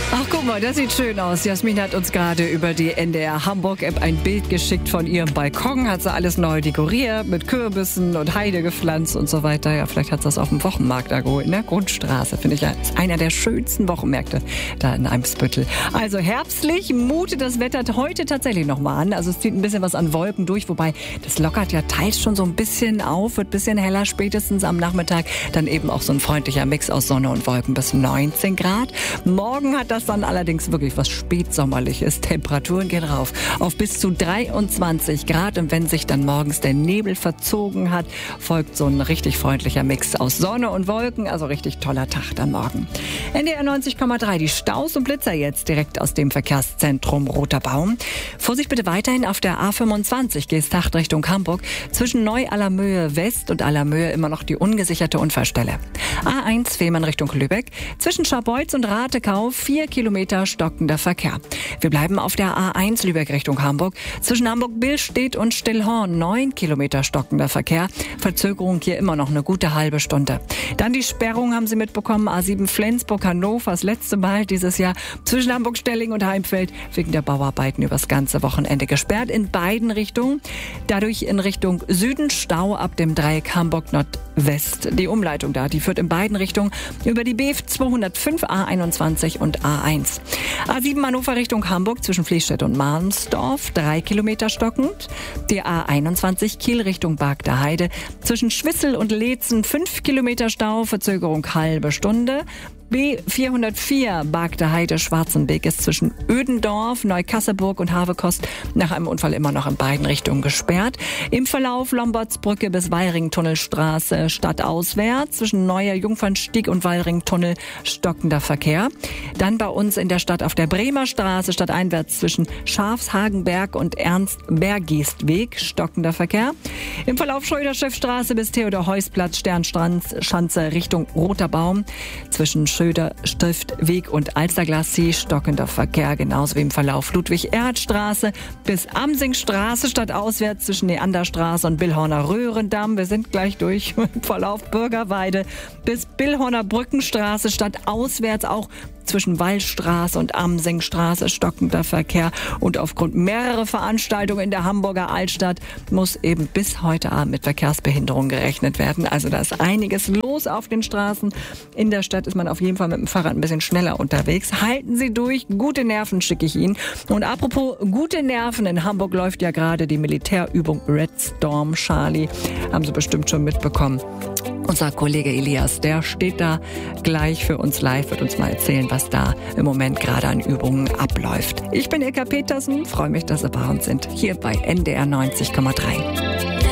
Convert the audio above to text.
Ach, guck mal, das sieht schön aus. Jasmin hat uns gerade über die NDR Hamburg-App ein Bild geschickt von ihrem Balkon. Hat sie alles neu dekoriert, mit Kürbissen und Heide gepflanzt und so weiter. Ja, vielleicht hat sie das auf dem Wochenmarkt da geholt, ne? Grundstraße, finde ich ja, ist einer der schönsten Wochenmärkte da in Eimsbüttel. Also herbstlich mutet das Wetter heute tatsächlich nochmal an. Also es zieht ein bisschen was an Wolken durch, wobei das lockert ja teils schon so ein bisschen auf, wird ein bisschen heller spätestens am Nachmittag. Dann eben auch so ein freundlicher Mix aus Sonne und Wolken bis 19 Grad. Morgen hat das dann allerdings wirklich was Spätsommerliches. Temperaturen gehen rauf auf bis zu 23 Grad. Und wenn sich dann morgens der Nebel verzogen hat, folgt so ein richtig freundlicher Mix aus Sonne und Wolken. Also richtig toller Tag dann morgen. NDR 90,3, die Staus und Blitzer jetzt direkt aus dem Verkehrszentrum Roter Baum. Vorsicht bitte weiterhin auf der A25, Geesthacht Richtung Hamburg. Zwischen Neu-Allermöhe West und Allermöhe immer noch die ungesicherte Unfallstelle. A1 Fehmarn Richtung Lübeck. Zwischen Scharbeutz und Ratekau 4 Kilometer stockender Verkehr. Wir bleiben auf der A1 Lübeck Richtung Hamburg. Zwischen Hamburg-Billstedt und Stillhorn 9 Kilometer stockender Verkehr. Verzögerung hier immer noch eine gute halbe Stunde. Dann die Sperrung haben Sie mitbekommen. A7 Flensburg-Hannover, das letzte Mal dieses Jahr. Zwischen Hamburg-Stelling und Heimfeld wegen der Bauarbeiten übers ganze Wochenende gesperrt. In beiden Richtungen. Dadurch in Richtung Süden Stau ab dem Dreieck Hamburg-Nordwest. Die Umleitung da, die führt in beiden Richtungen über die BF 205, A21 und A1. A7 Hannover Richtung Hamburg zwischen Fließstedt und Mahnsdorf 3 Kilometer stockend. Die A21 Kiel Richtung Bargter Heide zwischen Schwissel und Leetzen 5 Kilometer Stau, Verzögerung halbe Stunde. B404 Bargter Heide Schwarzenbeek ist zwischen Ödendorf, Neukasseburg und Havekost nach einem Unfall immer noch in beiden Richtungen gesperrt. Im Verlauf Lombardsbrücke bis Wallringtunnelstraße stadtauswärts zwischen Neuer Jungfernstieg und Wallringtunnel stockender Verkehr. Dann bei uns in der Stadt auf der Bremer Straße stadteinwärts zwischen Schafshagenberg und Ernst-Bergist-Weg stockender Verkehr. Im Verlauf Schröder-Schiffstraße bis Theodor-Heuss-Platz Sternschanze Richtung Roter Baum zwischen Schröder-Stiftweg und Alsterglacis stockender Verkehr, genauso wie im Verlauf Ludwig-Erhard-Straße bis Amsingstraße stadtauswärts zwischen Neanderstraße und Billhorner Röhrendamm. Wir sind gleich durch. Im Verlauf Bürgerweide bis Billhorner Brückenstraße stadtauswärts auch zwischen Wallstraße und Amsingstraße stockender Verkehr. Und aufgrund mehrerer Veranstaltungen in der Hamburger Altstadt muss eben bis heute Abend mit Verkehrsbehinderung gerechnet werden. Also da ist einiges los auf den Straßen. In der Stadt ist man auf jeden Fall mit dem Fahrrad ein bisschen schneller unterwegs. Halten Sie durch. Gute Nerven schicke ich Ihnen. Und apropos gute Nerven, in Hamburg läuft ja gerade die Militärübung Red Storm Charlie. Haben Sie bestimmt schon mitbekommen. Unser Kollege Elias, der steht da gleich für uns live, wird uns mal erzählen, was da im Moment gerade an Übungen abläuft. Ich bin Ilka Petersen, freue mich, dass Sie bei uns sind, hier bei NDR 90,3.